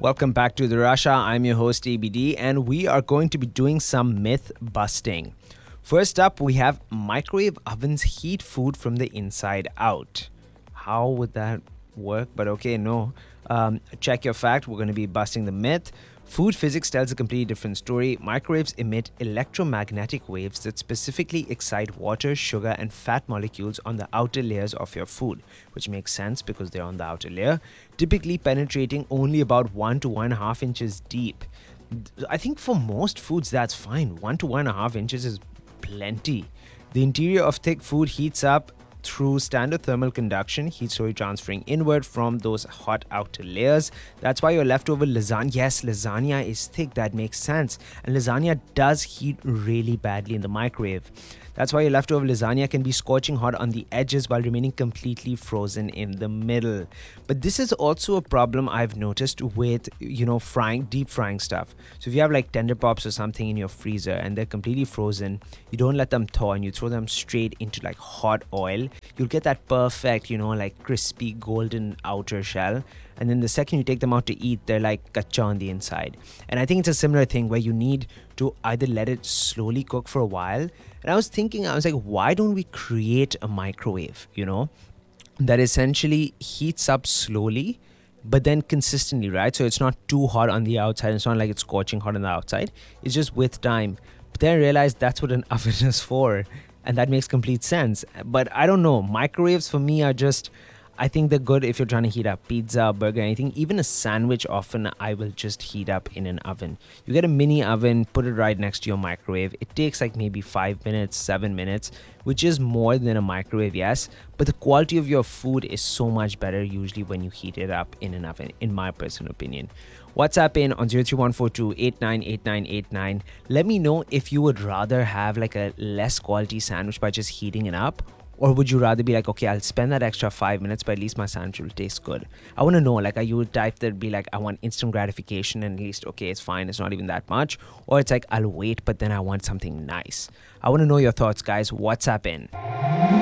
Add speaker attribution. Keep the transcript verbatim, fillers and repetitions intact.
Speaker 1: Welcome back to The Rasha. I'm your host A B D, and we are going to be doing some myth busting. First up, we have microwave ovens heat food from the inside out. How would that work? But okay, no. Um, check your fact. We're going to be busting the myth. Food physics tells a completely different story. Microwaves emit electromagnetic waves that specifically excite water, sugar, and fat molecules on the outer layers of your food, which makes sense because they're on the outer layer, typically penetrating only about one to one and a half inches deep. I think for most foods, that's fine. One to one and a half inches is plenty. The interior of thick food heats up through standard thermal conduction, heat slowly transferring inward from those hot outer layers. That's why your leftover lasagna, yes, lasagna is thick, that makes sense. And lasagna does heat really badly in the microwave. That's why your leftover lasagna can be scorching hot on the edges while remaining completely frozen in the middle. But this is also a problem I've noticed with, you know, frying, deep frying stuff. So if you have like tender pops or something in your freezer and they're completely frozen, you don't let them thaw and you throw them straight into like hot oil, you'll get that perfect, you know, like crispy golden outer shell. And then the second you take them out to eat, they're like kacha on the inside. And I think it's a similar thing where you need to either let it slowly cook for a while. And I was thinking, I was like, why don't we create a microwave, you know, that essentially heats up slowly, but then consistently, right? So it's not too hot on the outside. It's not like it's scorching hot on the outside. It's just with time. But then I realized that's what an oven is for. And that makes complete sense. But I don't know. Microwaves for me are just, I think they're good if you're trying to heat up pizza, burger, anything. Even a sandwich, often I will just heat up in an oven. You get a mini oven, put it right next to your microwave. It takes like maybe five minutes, seven minutes, which is more than a microwave, yes. But the quality of your food is so much better usually when you heat it up in an oven, in my personal opinion. WhatsApp in on zero three one four two eight nine eight nine eight nine. Let me know if you would rather have like a less quality sandwich by just heating it up, or would you rather be like, okay, I'll spend that extra five minutes, but at least my sandwich will taste good. I want to know, like, are you a type that'd be like, I want instant gratification and at least, okay, it's fine, it's not even that much, or it's like, I'll wait, but then I want something nice. I want to know your thoughts, guys. WhatsApp in.